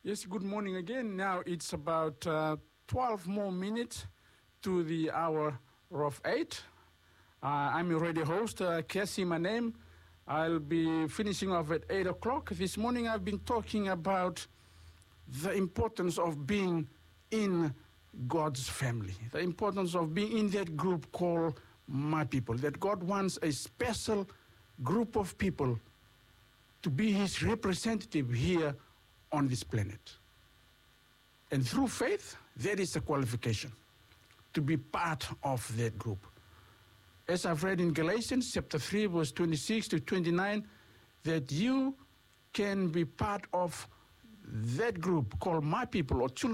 Yes, good morning again. Now it's about 12 more minutes to the hour of 8. I'm your radio host, Cassie, my name. I'll be finishing off at 8 o'clock. This morning I've been talking about the importance of being in God's family, the importance of being in that group called My People, that God wants a special group of people to be his representative here on this planet. And through faith, there is a qualification to be part of that group. As I've read in Galatians chapter 3, verse 26 to 29, that you can be part of that group called My People, or children